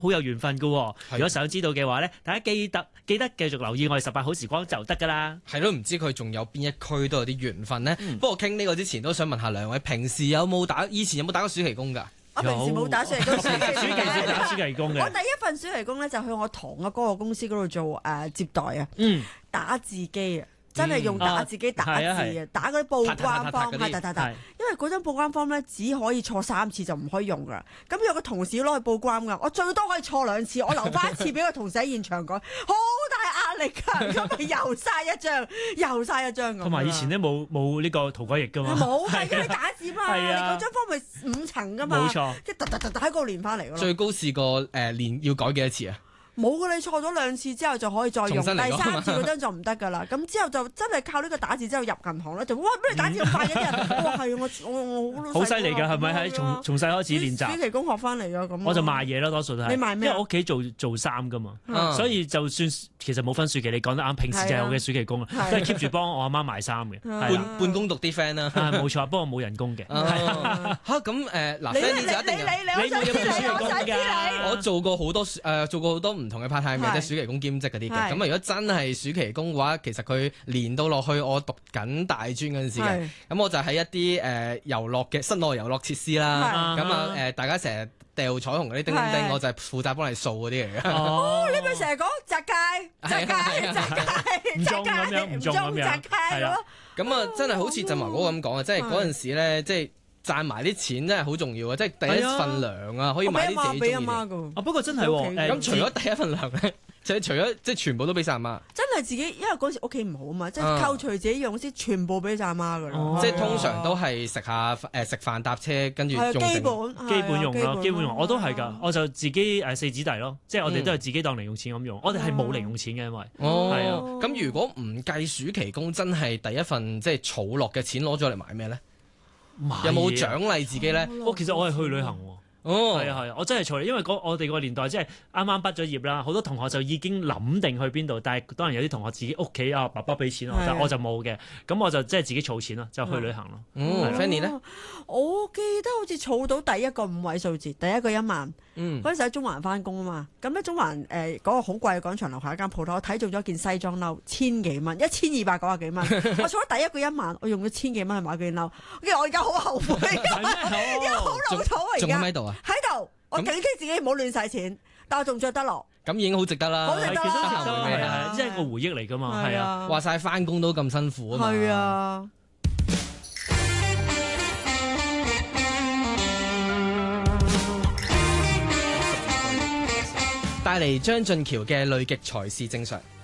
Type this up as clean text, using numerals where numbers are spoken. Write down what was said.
好有緣分㗎喎。如果想知道嘅話咧，大家記得繼續留意我哋18好時光就得㗎啦。 係咯，唔知佢仲有邊一區都有啲緣分呢？不過傾呢個之前都想問下兩位，平時以前有冇打過暑期工㗎？ 我平時冇打暑期工， 暑期先打暑期工嘅。 我第一份暑期工咧就去我堂阿哥個公司嗰度做接待啊，打字機啊。真係用打字機打字啊！打嗰啲報關方，因為嗰張報關方咧只可以錯3次就唔可以用噶。咁有個同事攞去報關噶，我最多可以錯2次，我留翻1次俾個同事喺現場改，好大壓力㗎，因為又嘥一張咁。 同埋以前咧冇呢個塗改液㗎嘛， 冇係因為打字嘛，你嗰張方咪5層㗎嘛， 冇錯， 即係突喺嗰度連翻嚟㗎咯。 最高試過要改幾多次啊？ 冇噶，你錯咗2次之後就可以再用，第3次嗰張就唔得噶啦。咁之後就真係靠呢個打字之後入銀行咧，就哇！乜你打字咁快嘅啲人？哇，係我好犀利㗎，係咪？係從細開始練習。 暑期工學翻嚟㗎咁。我就賣嘢咯，多數都係。 你賣咩？ 因為我屋企做衫㗎嘛，所以就算其實冇分暑期，你講得啱。平時就係我嘅暑期工啦，都係 keep 住幫我阿媽賣衫嘅， 半工讀啲 friend 啦。 冇錯，不過冇人工嘅。 嚇咁嗱 ，Fanny 就一定你冇暑期工㗎。 我做過好多唔同嘅 part time 嘅，即係暑期工兼職嗰啲嘅。咁啊，如果真係暑期工嘅話，其實佢連到落去我讀緊大專嗰陣時嘅，咁我就喺一啲遊樂嘅室內遊樂設施啦。咁啊大家成日掉彩虹嗰啲叮叮叮，我就係負責幫你掃嗰啲嚟嘅。 哦，你咪成日講擲街， 唔中咁樣，唔中咁樣，係啦。 咁啊，真係好似振華哥咁講啊，即係嗰陣時咧，即係賺埋啲錢真係好重要啊！即係第一份糧啊，可以買啲自己中意嘅。 不過真係咁除咗第一份糧咧，除咗即係全部都俾晒阿媽。 真係自己，因為嗰時屋企唔好啊嘛，即係扣除自己用先，全部俾晒阿媽噶啦。 即係通常都係食飯搭車，跟住用基本用咯，基本用。我都係㗎，我就自己4姊弟咯，即係我哋都係自己當零用錢咁用。我哋係冇零用錢嘅，因為係啊。 咁如果唔計暑期工，真係第一份即係儲落嘅錢攞咗嚟買咩咧？有冇獎勵自己咧？ 其實我係去旅行喎。係啊，我真係錯，因為我哋個年代即係啱啱畢咗業啦，好多同學就已經諗定去邊度，但係當然有啲同學自己屋企爸爸俾錢我就冇嘅，咁我就即係自己儲錢咯，就去旅行咯。 Fanny 咧， 我記得好似儲到第一個5位數字，第一個1萬。嗰陣時喺中環翻工啊嘛，咁咧中環嗰個好貴嘅廣場樓下一間鋪頭，我睇中咗件西裝褸，1000幾蚊，1290幾蚊。我儲咗第一個1萬，我用咗1000幾蚊去買件褸，跟住我而家好後悔，因為好老土啊而家。 仲喺度啊？ 喺度，我警惕自己唔好亂使錢，但我仲着得落。 咁已經好值得啦， 好值得啦，即係個回憶嚟㗎嘛，係啊。 話晒翻工都咁辛苦啊嘛。 係啊。 帶嚟張俊橋嘅累極才是正常。